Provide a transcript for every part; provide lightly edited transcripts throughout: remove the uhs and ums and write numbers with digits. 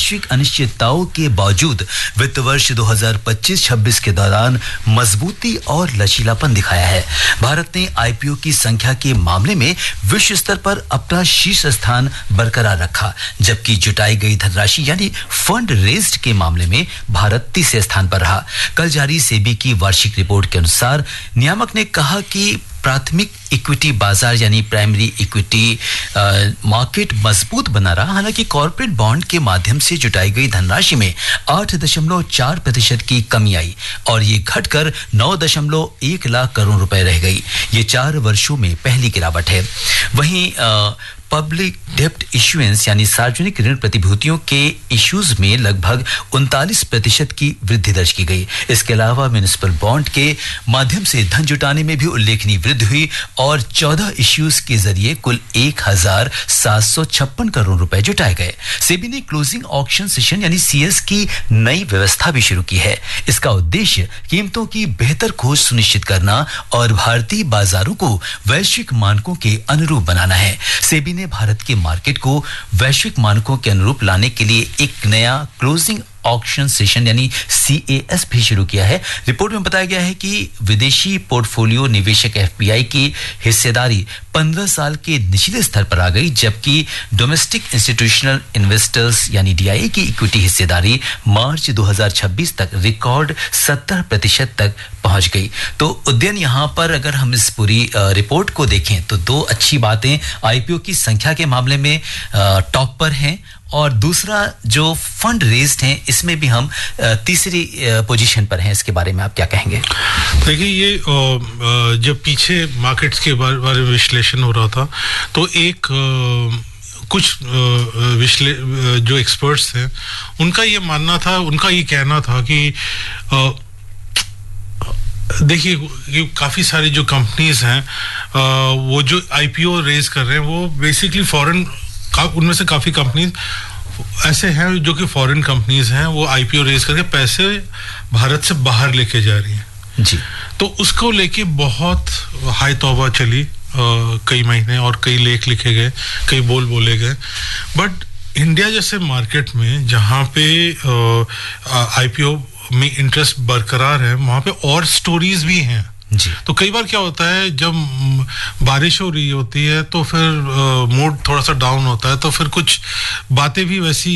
वैश्विक अनिश्चितताओं के बावजूद वित्त वर्ष 2025-26 के दौरान मजबूती और लचीलापन दिखाया है। भारत ने आईपीओ की संख्या के मामले में विश्व स्तर पर अपना शीर्ष स्थान बरकरार रखा, जबकि जुटाई गई धनराशि यानी फंड रेज्ड के मामले में भारत तीसरे स्थान पर रहा। कल जारी सेबी की वार्षिक रिपोर्ट के अनुसार नियामक ने कहा कि प्राथमिक इक्विटी बाजार यानी प्राइमरी इक्विटी मार्केट मजबूत बना रहा। हालांकि कॉर्पोरेट बॉन्ड के माध्यम से जुटाई गई धनराशि में 8.4% की कमी आई और ये घटकर 9.1 लाख करोड़ रुपए रह गई। ये 4 वर्षों में पहली गिरावट है। वहीं पब्लिक डेब्ट इश्यूएंस यानी सार्वजनिक ऋण प्रतिभूतियों के इश्यूज में लगभग 39% की वृद्धि दर्ज की गई। इसके अलावा म्युनिसिपल बॉन्ड के माध्यम से धन जुटाने में भी उल्लेखनीय वृद्धि हुई और 14 इश्यूज के जरिए कुल 1,756 करोड़ रुपए जुटाए गए। सेबी ने क्लोजिंग ऑक्शन सेशन यानी सीएस की नई व्यवस्था भी शुरू की है। इसका उद्देश्य कीमतों की बेहतर खोज सुनिश्चित करना और भारतीय बाजारों को वैश्विक मानकों के अनुरूप बनाना है। सेबी ने भारत के मार्केट को वैश्विक मानकों के अनुरूप लाने के लिए एक नया क्लोजिंग ऑक्शन सेशन यानी सीएएस भी शुरू किया है। रिपोर्ट में बताया गया है कि विदेशी पोर्टफोलियो निवेशक एफपीआई की हिस्सेदारी 15 साल के निचले स्तर पर आ गई, जबकि डोमेस्टिक इंस्टीट्यूशनल इन्वेस्टर्स यानी डीआईए की इक्विटी हिस्सेदारी मार्च 2026 तक रिकॉर्ड 70% तक पहुंच गई। तो उद्यन यहां पर अगर हम इस पूरी रिपोर्ट को देखें तो 2 अच्छी बातें, आईपीओ की संख्या के मामले में टॉप पर हैं और दूसरा जो फंड रेज्ड हैं इसमें भी हम तीसरी पोजीशन पर हैं। इसके बारे में आप क्या कहेंगे? देखिए, ये जब पीछे मार्केट्स के बारे में विश्लेषण हो रहा था तो एक कुछ जो एक्सपर्ट्स थे उनका ये मानना था, उनका ये कहना था कि देखिए काफी सारी जो कंपनीज हैं वो जो आईपीओ रेज कर रहे हैं वो बेसिकली फॉरेन, उनमें से काफी कंपनीज ऐसे हैं जो कि फॉरेन कंपनीज हैं, वो आईपीओ रेज करके पैसे भारत से बाहर लेके जा रही हैं जी। तो उसको लेके बहुत हाई तौबा चली, कई महीने और कई लेख लिखे गए, कई बोले गए। बट इंडिया जैसे मार्केट में जहाँ पे आईपीओ में इंटरेस्ट बरकरार है, वहाँ पे और स्टोरीज भी हैं जी। तो कई बार क्या होता है, जब बारिश हो रही होती है तो फिर मूड थोड़ा सा डाउन होता है, तो फिर कुछ बातें भी वैसी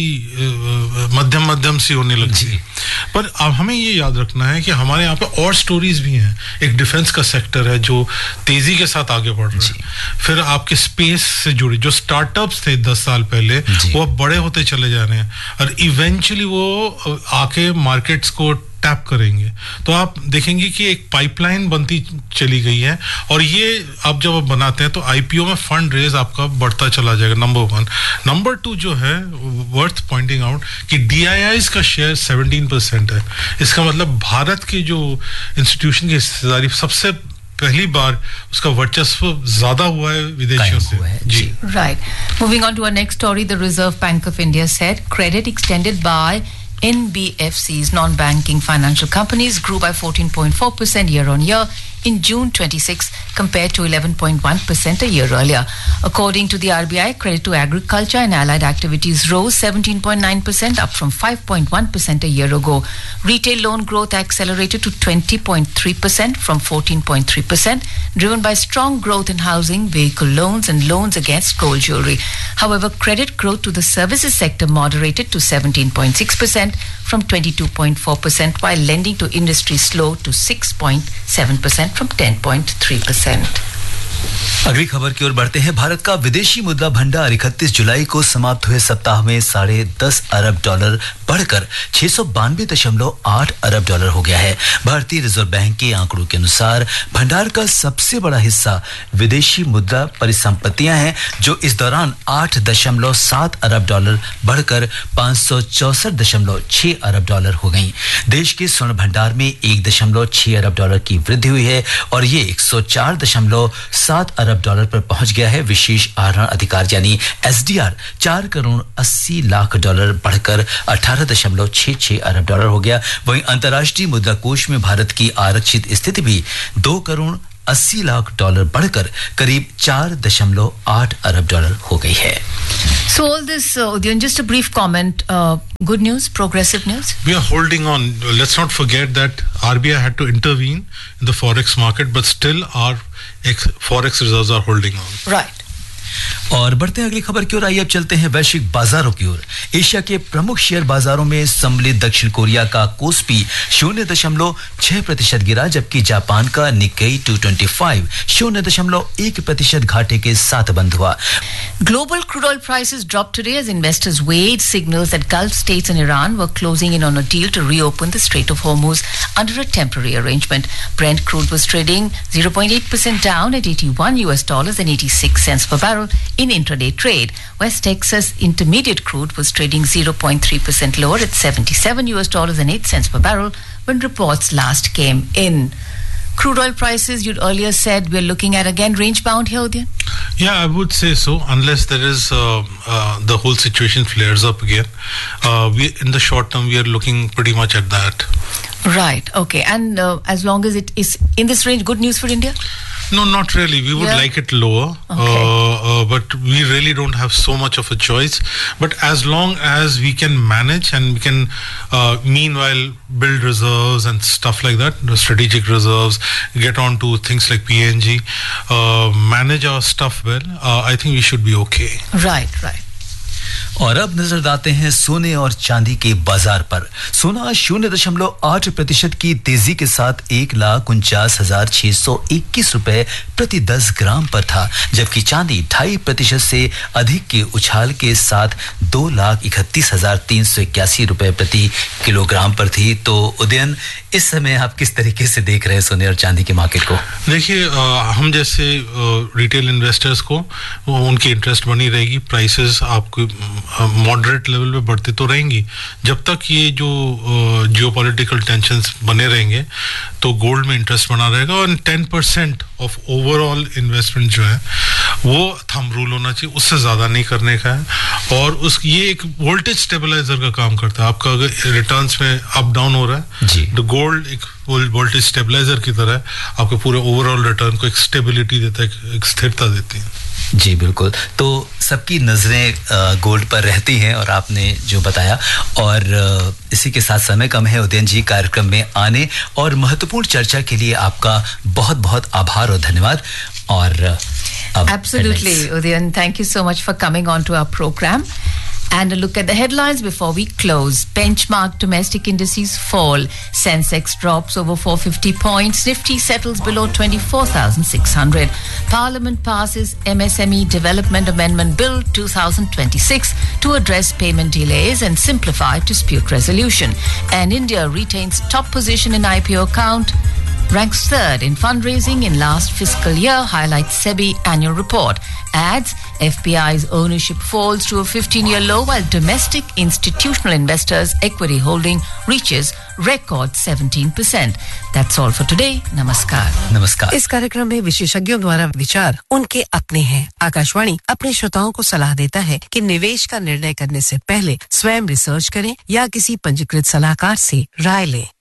मध्यम सी होने लगती है। पर अब हमें ये याद रखना है कि हमारे यहाँ पे और स्टोरीज भी हैं। एक डिफेंस का सेक्टर है जो तेजी के साथ आगे बढ़ रहा है। फिर आपके स्पेस से जुड़े जो स्टार्टअप्स थे 10 साल पहले, वो अब बड़े होते चले जा रहे हैं और इवेंचुअली वो आके मार्केट्स को टैप करेंगे। तो आप देखेंगे कि एक पाइपलाइन बनती चली गई है और ये आप जब बनाते हैं तो आईपीओ में फंड रेज आपका बढ़ता चला जाएगा, नंबर 1। नंबर 2 जो है वर्थ पॉइंटिंग आउट कि डीआईआईज का शेयर 17% है। इसका मतलब भारत के जो इंस्टीट्यूशन की हिस्सेदारी सबसे पहली बार उसका वर्चस्व ज्यादा हुआ है विदेशियों से जी। Right, moving on to our next story. The reserve bank of India said credit extended by NBFCs, non-banking financial companies, grew by 14.4% year-on-year in June 26 compared to 11.1% a year earlier. According to the RBI, credit to agriculture and allied activities rose 17.9%, up from 5.1% a year ago. Retail loan growth accelerated to 20.3% from 14.3%, driven by strong growth in housing, vehicle loans and loans against gold jewelry. However, credit growth to the services sector moderated to 17.6% from 22.4%, while lending to industry slowed to 6.7% from 10.3%. अगली खबर की ओर बढ़ते हैं। भारत का विदेशी मुद्रा भंडार 31 जुलाई को समाप्त हुए सप्ताह में $10.5 अरब बढ़कर $692.8 अरब हो गया है। भारतीय रिजर्व बैंक के आंकड़ों के अनुसार भंडार का सबसे बड़ा हिस्सा विदेशी मुद्रा परिसंपत्तियां हैं, जो इस दौरान $8.7 अरब बढ़कर $564.6 अरब हो गई। देश के स्वर्ण भंडार में $1.6 अरब की वृद्धि हुई है और ये $104.7 अरब पर पहुंच गया है। विशेष आहरण अधिकार यानी एसडीआर $4 करोड़ 80 लाख बढ़कर $18.66 अरब हो गया। वहीं अंतर्राष्ट्रीय मुद्रा कोष में भारत की आरक्षित स्थिति भी $2 करोड़ 80 लाख डॉलर बढ़कर करीब 4.8 अरब डॉलर हो गई है. So all this, Udyan, just a brief comment. Good news, progressive news? We are holding on. Let's not forget that RBI had to intervene in the forex market, but still our forex reserves are holding on. Right. और बढ़ते हैं अगली खबर की ओर. आइए अब चलते हैं वैश्विक बाजारों की ओर. एशिया के प्रमुख शेयर बाजारों में सम्मिलित दक्षिण कोरिया का कोस्पी 0.6% गिरा, जबकि जापान का निक्केई 225 0.1% घाटे के साथ बंद हुआ. Global crude oil prices dropped today as investors weighed signals that Gulf states and Iran were closing in on a deal to reopen the Strait of Hormuz under a temporary arrangement. Brent crude was trading 0.8% down at $81 and 86 cents per barrel in intraday trade. West Texas Intermediate crude was trading 0.3% lower at $77 and 8 cents per barrel when reports last came in. Crude oil prices, you'd earlier said we're looking at again range bound here, Udyan? Yeah, I would say so, unless there is the whole situation flares up again. In the short term, we are looking pretty much at that. Right, okay. And as long as it is in this range, good news for India? No, not really. We would like it lower, but we really don't have so much of a choice. But as long as we can manage and we can, meanwhile, build reserves and stuff like that, the strategic reserves, get on to things like PNG, manage our stuff well, I think we should be okay. Right, right. और अब नजर डालते हैं सोने और चांदी के बाजार पर. सोना 0.8% की तेजी के साथ 1,49,621 रुपए प्रति 10 ग्राम पर था, जबकि चांदी 2.5% से अधिक के उछाल के साथ 2,31,381 रुपए प्रति किलोग्राम पर थी. तो उदयन, इस समय आप किस तरीके से देख रहे हैं सोने और चांदी के मार्केट को? देखिए, हम जैसे रिटेल इन्वेस्टर्स को उनकी इंटरेस्ट बनी रहेगी. प्राइसेस आपको मॉडरेट लेवल पे बढ़ते तो रहेंगी. जब तक ये जो जियोपॉलिटिकल टेंशंस बने रहेंगे तो गोल्ड में इंटरेस्ट बना रहेगा. और 10% ऑफ ओवरऑल इन्वेस्टमेंट जो है वो थंब रूल होना चाहिए, उससे ज्यादा नहीं करने का है. और ये एक वोल्टेज स्टेबलाइजर का काम करता है. आपका अगर रिटर्न्स में अप डाउन हो रहा है तो गोल्ड एक वोल्टेज स्टेबलाइजर की तरह आपके पूरे ओवरऑल रिटर्न को एक स्टेबिलिटी देता है, एक स्थिरता देती है. जी बिल्कुल. तो सबकी नजरें गोल्ड पर रहती हैं और आपने जो बताया, और इसी के साथ समय कम है उदयन जी कार्यक्रम में आने और महत्वपूर्ण चर्चा के लिए आपका बहुत बहुत आभार और धन्यवाद. और Absolutely, Udyan. Thank you so much for coming on to our program. And a look at the headlines before we close. Benchmark domestic indices fall. Sensex drops over 450 points. Nifty settles below 24,600. Parliament passes MSME Development Amendment Bill 2026 to address payment delays and simplify dispute resolution. And India retains top position in IPO count. Ranks third in fundraising in last fiscal year, highlights SEBI annual report. Adds FPI's ownership falls to a 15-year low, while domestic institutional investors' equity holding reaches record 17%. That's all for today. Namaskar. नमस्कार. इस कार्यक्रम में विशेषज्ञों द्वारा विचार उनके अपने हैं. आकाशवाणी अपने श्रोताओं को सलाह देता है कि निवेश का निर्णय करने से पहले स्वयं रिसर्च करें या किसी पंजीकृत सलाहकार से राय लें.